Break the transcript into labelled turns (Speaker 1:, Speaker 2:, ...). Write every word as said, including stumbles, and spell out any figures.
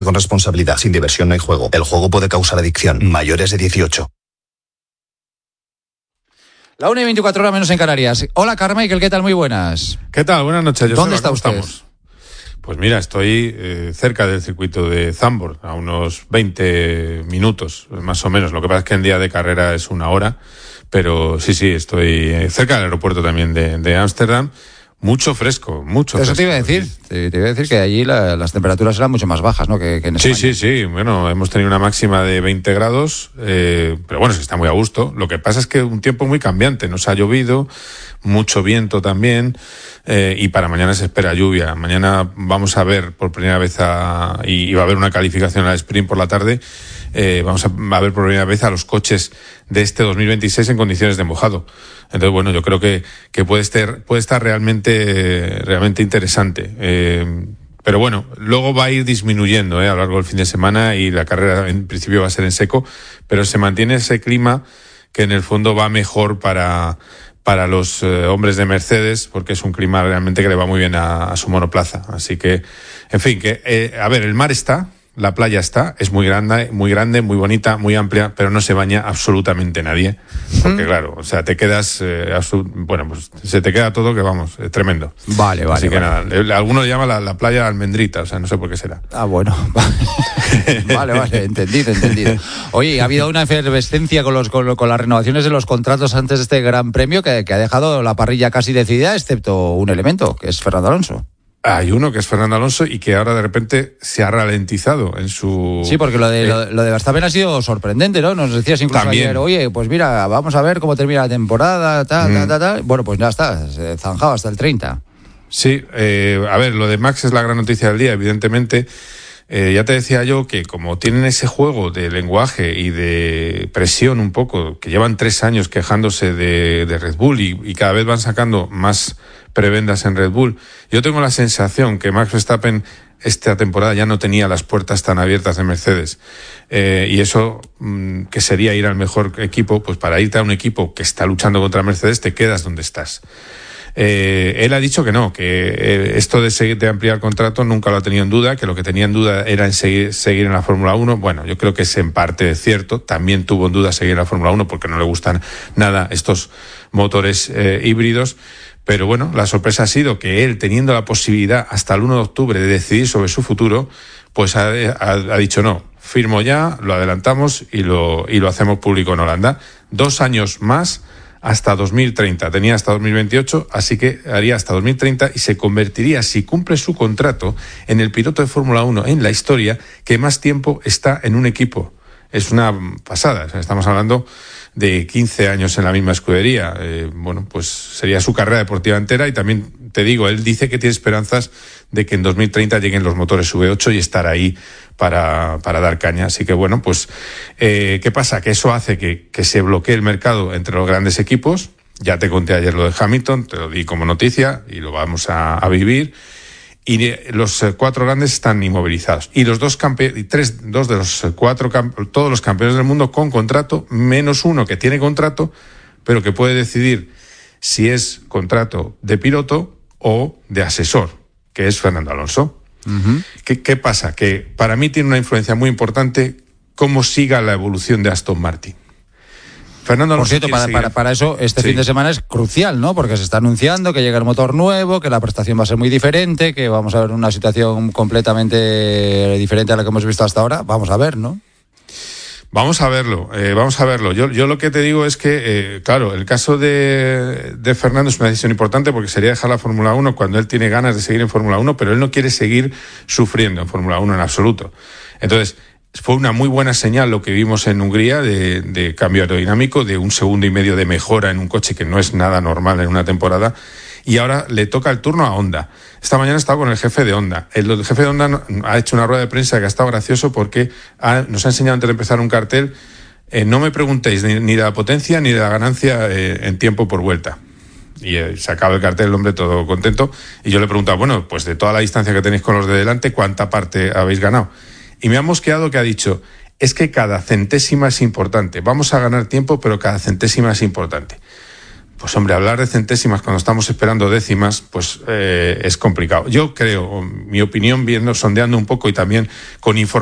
Speaker 1: Con responsabilidad, sin diversión no hay juego. El juego puede causar adicción. Mayores de dieciocho.
Speaker 2: La una y veinticuatro horas menos en Canarias. Hola, Carmichael, ¿qué tal? Muy buenas.
Speaker 3: ¿Qué tal? Buenas noches. Yo
Speaker 2: ¿Dónde está
Speaker 3: ¿cómo
Speaker 2: usted?
Speaker 3: Estamos? Pues mira, estoy eh, cerca del circuito de Zandvoort, a unos veinte minutos, más o menos. Lo que pasa es que en día de carrera es una hora, pero sí, sí, estoy cerca del aeropuerto también de Ámsterdam. Mucho fresco, mucho
Speaker 2: Eso
Speaker 3: fresco.
Speaker 2: te iba a decir, te, te iba a decir que allí la, las temperaturas eran mucho más bajas, ¿no? Que, que en España.
Speaker 3: Sí, sí, sí. Bueno, hemos tenido una máxima de veinte grados, eh, pero bueno, se está muy a gusto. Lo que pasa es que un tiempo muy cambiante. Nos ha llovido, mucho viento también, eh, y para mañana se espera lluvia. Mañana vamos a ver por primera vez a, y, y va a haber una calificación al sprint por la tarde. Eh, vamos a, a ver por primera vez a los coches de este dos mil veintiséis en condiciones de mojado. Entonces, bueno, yo creo que, que puede estar, puede estar realmente, realmente interesante. Eh, pero bueno, luego va a ir disminuyendo, eh, a lo largo del fin de semana, y la carrera en principio va a ser en seco, pero se mantiene ese clima que en el fondo va mejor para, para los eh, hombres de Mercedes, porque es un clima realmente que le va muy bien a, a su monoplaza. Así que, en fin, que, eh, a ver, el mar está, la playa está, es muy grande, muy grande, muy bonita, muy amplia, pero no se baña absolutamente nadie. Porque, claro, o sea, te quedas, eh, absolut- bueno, pues se te queda todo que vamos, es tremendo.
Speaker 2: Vale, vale.
Speaker 3: Así que
Speaker 2: vale.
Speaker 3: nada, le- alguno le llama la, la playa Almendrita, o sea, no sé por qué será.
Speaker 2: Ah, bueno. Vale, vale, entendido, entendido. Oye, ha habido una efervescencia con, los, con, con las renovaciones de los contratos antes de este Gran Premio que, que ha dejado la parrilla casi decidida, excepto un elemento, que es Fernando Alonso.
Speaker 3: Hay uno que es Fernando Alonso y que ahora de repente se ha ralentizado en su...
Speaker 2: Sí, porque lo de,
Speaker 3: eh,
Speaker 2: lo, lo de Verstappen ha sido sorprendente, ¿no? Nos decías incluso
Speaker 3: También.
Speaker 2: ayer, oye, pues mira, vamos a ver cómo termina la temporada, tal,
Speaker 3: Mm.
Speaker 2: tal, tal, tal. Bueno, pues ya está, se zanjado hasta el treinta.
Speaker 3: Sí, eh, a ver, lo de Max es la gran noticia del día, evidentemente. Eh, ya te decía yo que como tienen ese juego de lenguaje y de presión un poco, que llevan tres años quejándose de, de Red Bull y, y cada vez van sacando más prebendas en Red Bull, yo tengo la sensación que Max Verstappen esta temporada ya no tenía las puertas tan abiertas de Mercedes. Eh, y eso, mmm, que sería ir al mejor equipo, pues para irte a un equipo que está luchando contra Mercedes, te quedas donde estás. Eh, él ha dicho que no, que eh, esto de seguir, de ampliar contrato nunca lo ha tenido en duda, que lo que tenía en duda era en seguir, seguir en la Fórmula uno. Bueno, yo creo que es en parte cierto. También tuvo en duda seguir en la Fórmula uno porque no le gustan nada estos motores eh, híbridos. Pero bueno, la sorpresa ha sido que él, teniendo la posibilidad hasta el uno de octubre de decidir sobre su futuro, pues ha, ha, ha dicho no, firmo ya, lo adelantamos y lo, y lo hacemos público en Holanda. Dos años más hasta dos mil treinta. Tenía hasta dos mil veintiocho, así que haría hasta dos mil treinta y se convertiría, si cumple su contrato, en el piloto de Fórmula uno en la historia que más tiempo está en un equipo. Es una pasada, o sea, estamos hablando de quince años en la misma escudería. Eh, bueno, pues sería su carrera deportiva entera. Y también te digo, él dice que tiene esperanzas de que en dos mil treinta lleguen los motores V ocho y estar ahí para, para dar caña. Así que bueno, pues eh, ¿qué pasa? Que eso hace que, que se bloquee el mercado entre los grandes equipos. Ya te conté ayer lo de Hamilton, te lo di como noticia y lo vamos a, a vivir. Y los cuatro grandes están inmovilizados. Y los dos campeones, tres, dos de los cuatro, todos los campeones del mundo con contrato, menos uno que tiene contrato, pero que puede decidir si es contrato de piloto o de asesor, que es Fernando Alonso. Uh-huh. ¿Qué, ¿Qué pasa? Que para mí tiene una influencia muy importante cómo siga la evolución de Aston Martin. Fernando Alonso.
Speaker 2: Por cierto, para, para, para eso este sí. fin de semana es crucial, ¿no? Porque se está anunciando que llega el motor nuevo, que la prestación va a ser muy diferente, que vamos a ver una situación completamente diferente a la que hemos visto hasta ahora. Vamos a ver, ¿no?
Speaker 3: Vamos a verlo, eh, vamos a verlo. Yo, yo lo que te digo es que, eh, claro, el caso de, de Fernando es una decisión importante porque sería dejar la Fórmula uno cuando él tiene ganas de seguir en Fórmula uno, pero él no quiere seguir sufriendo en Fórmula uno en absoluto. Entonces, fue una muy buena señal lo que vimos en Hungría de, de cambio aerodinámico, de un segundo y medio de mejora en un coche que no es nada normal en una temporada. Y ahora le toca el turno a Honda. Esta mañana he estado con el jefe de Honda. El, el jefe de Honda ha hecho una rueda de prensa que ha estado gracioso porque ha, nos ha enseñado antes de empezar un cartel. Eh, no me preguntéis ni, ni de la potencia ni de la ganancia eh, en tiempo por vuelta. Y eh, se acaba el cartel, el hombre todo contento. Y yo le he preguntado, bueno, pues de toda la distancia que tenéis con los de delante, ¿cuánta parte habéis ganado? Y me ha mosqueado que ha dicho, es que cada centésima es importante. Vamos a ganar tiempo, pero cada centésima es importante. pues hombre, hablar de centésimas cuando estamos esperando décimas, pues eh, es complicado. Yo creo, mi opinión, viendo, sondeando un poco y también con información